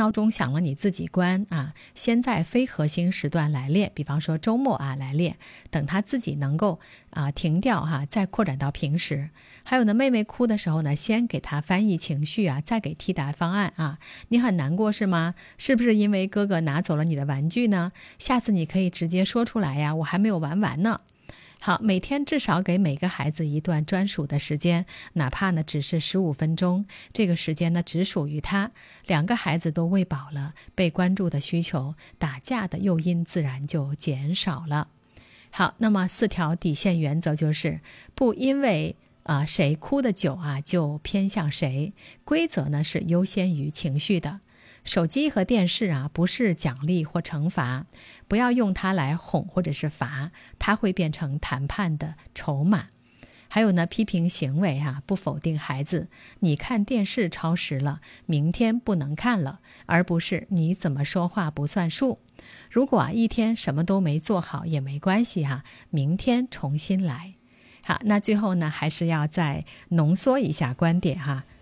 闹钟响了你自己关啊，先在非核心时段来练，比方说周末啊来练，等他自己能够停掉再扩展到平时。还有呢，妹妹哭的时候呢，先给她翻译情绪再给替代方案啊。你很难过是吗？是不是因为哥哥拿走了你的玩具呢？下次你可以直接说出来呀，我还没有玩完呢。好，每天至少给每个孩子一段专属的时间，哪怕呢只是15分钟，这个时间呢只属于他。2个孩子都喂饱了，被关注的需求，打架的诱因自然就减少了。好，那么4条底线原则就是，不因为谁哭得久就偏向谁，规则呢是优先于情绪的。手机和电视不是奖励或惩罚，不要用它来哄或者是罚，它会变成谈判的筹码。还有呢，批评行为不否定孩子，你看电视超时了，明天不能看了，而不是你怎么说话不算数。如果一天什么都没做好也没关系明天重新来。好，那最后呢，还是要再浓缩一下观点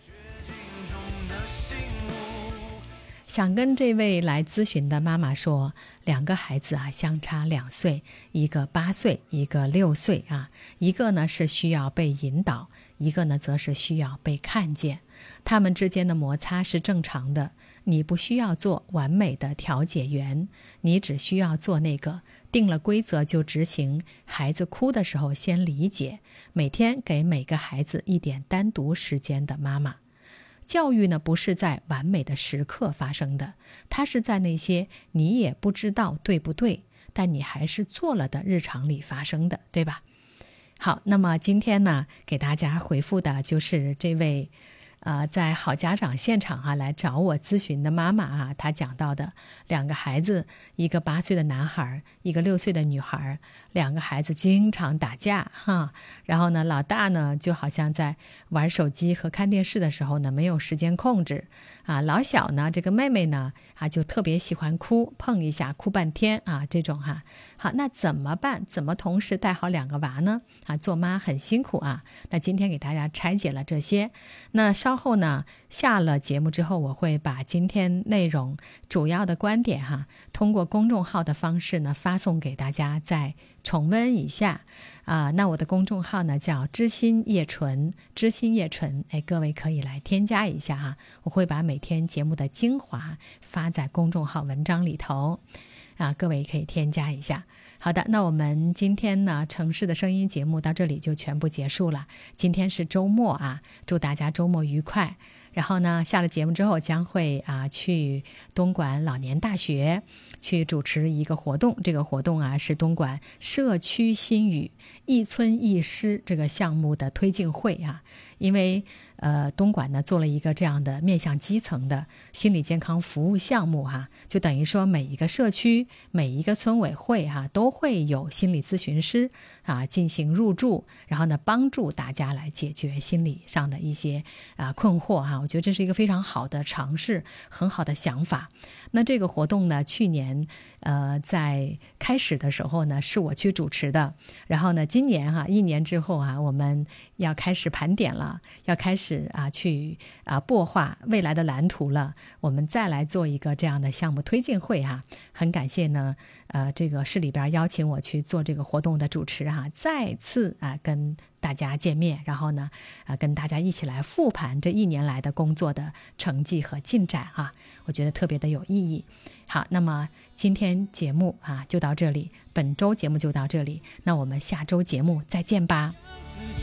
想跟这位来咨询的妈妈说，2个孩子相差2岁，一个8岁，一个6岁一个呢是需要被引导，一个呢则是需要被看见。他们之间的摩擦是正常的，你不需要做完美的调解员，你只需要做那个定了规则就执行，孩子哭的时候先理解，每天给每个孩子一点单独时间的妈妈。教育呢不是在完美的时刻发生的，它是在那些你也不知道对不对，但你还是做了的日常里发生的，对吧？好，那么今天呢，给大家回复的就是这位在好家长现场来找我咨询的妈妈她讲到的2个孩子，一个8岁的男孩，一个6岁的女孩，2个孩子经常打架然后呢，老大呢就好像在玩手机和看电视的时候呢没有时间控制老小呢这个妹妹呢就特别喜欢哭，碰一下哭半天这种好，那怎么办？怎么同时带好2个娃呢？做妈很辛苦那今天给大家拆解了这些，那稍后呢下了节目之后，我会把今天内容主要的观点通过公众号的方式呢发送给大家再重温一下那我的公众号呢叫知心叶纯，知心叶纯各位可以来添加一下我会把每天节目的精华发在公众号文章里头各位可以添加一下。好的，那我们今天呢城市的声音节目到这里就全部结束了。今天是周末祝大家周末愉快。然后呢，下了节目之后将会去东莞老年大学去主持一个活动，这个活动是东莞社区心语一村一诗这个项目的推进会因为东莞呢做了一个这样的面向基层的心理健康服务项目就等于说每一个社区每一个村委会都会有心理咨询师进行入驻，然后呢帮助大家来解决心理上的一些困惑我觉得这是一个非常好的尝试，很好的想法。那这个活动呢去年在开始的时候呢是我去主持的，然后呢今年1年之后我们要开始盘点了，要开始去擘画未来的蓝图了，我们再来做一个这样的项目推进会很感谢呢这个市里边邀请我去做这个活动的主持再次跟大家见面，然后呢跟大家一起来复盘这1年来的工作的成绩和进展我觉得特别的有意义。好，那么今天节目就到这里，本周节目就到这里，那我们下周节目再见吧。